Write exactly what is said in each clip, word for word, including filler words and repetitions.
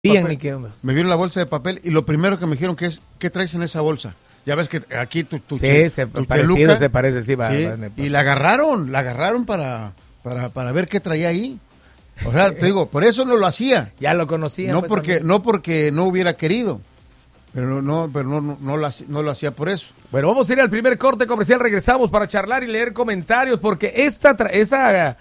Bien, ni qué onda. Me vieron la bolsa de papel y lo primero que me dijeron que es, ¿qué traes en esa bolsa? Ya ves que aquí tu, tu, sí, che, se, tu parecido cheluca, se parece, sí, va, sí, va, va, y la agarraron, la agarraron para, para, para ver qué traía ahí. O sea, te digo, por eso no lo hacía. Ya lo conocía. No pues, porque, también. no porque no hubiera querido, pero no, pero no, no, no, lo, no lo hacía por eso. Bueno, vamos a ir al primer corte comercial, regresamos para charlar y leer comentarios, porque esta, esa,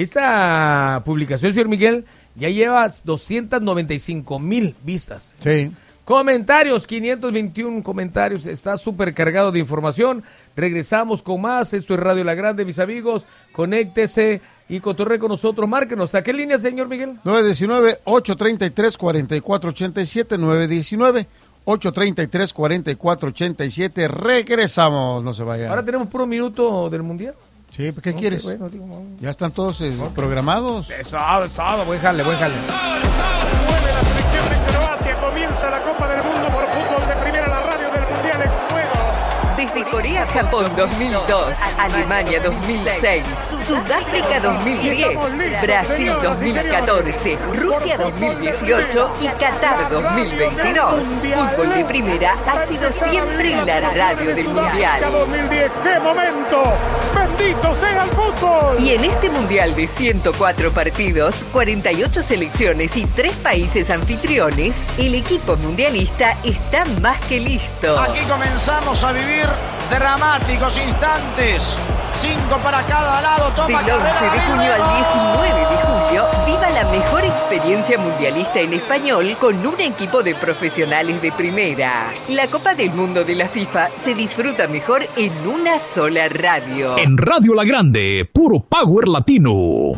esta publicación, señor Miguel, ya lleva doscientas noventa y cinco mil vistas. Sí. Comentarios, quinientos veintiuno comentarios, está súper cargado de información. Regresamos con más, esto es Radio La Grande, mis amigos, conéctese y cotorre con nosotros, márquenos. ¿A qué línea, señor Miguel? nueve uno nueve, ocho tres tres, cuatro cuatro ocho siete, nueve uno nueve, ocho tres tres, cuatro cuatro ocho siete, regresamos, no se vaya. Ahora tenemos puro minuto del Mundial. Sí, ¿qué Okay, quieres? bueno, digo, no. Ya están todos eh, okay. programados. Eso, eso, buen jale, buen jale. Mueve la selección de Croacia, comienza la Copa del Mundo por fútbol de primera, la radio del Mundial en juego. Desde Corea-Japón dos mil dos, Alemania dos mil seis, Sudáfrica dos mil diez, Brasil dos mil catorce, Rusia dos mil dieciocho y Qatar dos mil veintidós. Fútbol de primera ha sido siempre la radio del Mundial. dos mil diez, ¡qué momento! ¡Bendito sea el fútbol! Y en este Mundial de ciento cuatro partidos, cuarenta y ocho selecciones y tres países anfitriones, el equipo mundialista está más que listo. Aquí comenzamos a vivir dramáticos instantes. Cinco para cada lado. Toma Del once de junio al diecinueve de julio, viva la mejor experiencia mundialista en español con un equipo de profesionales de primera. La Copa del Mundo de la FIFA se disfruta mejor en una sola radio. En Radio La Grande, puro power latino.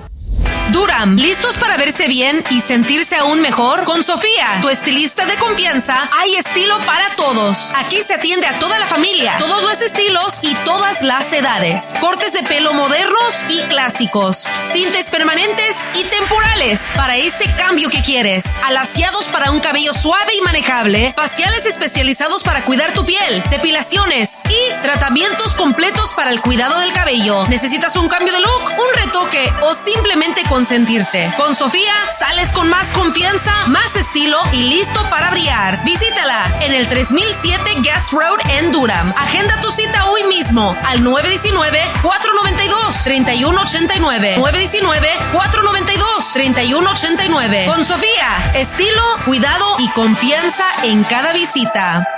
Durham, ¿listos para verse bien y sentirse aún mejor? Con Sofía, tu estilista de confianza, hay estilo para todos. Aquí se atiende a toda la familia, todos los estilos y todas las edades. Cortes de pelo modernos y clásicos, tintes permanentes y temporales para ese cambio que quieres. Alaciados para un cabello suave y manejable, faciales especializados para cuidar tu piel, depilaciones y tratamientos completos para el cuidado del cabello. ¿Necesitas un cambio de look, un retoque o simplemente consentirte? Con Sofía sales con más confianza, más estilo y listo para brillar. Visítala en el tres mil siete Gas Road en Durham. Agenda tu cita hoy mismo al nueve uno nueve, cuatro nueve dos, tres uno ocho nueve. nueve uno nueve, cuatro nueve dos, tres uno ocho nueve. Con Sofía, estilo, cuidado y confianza en cada visita.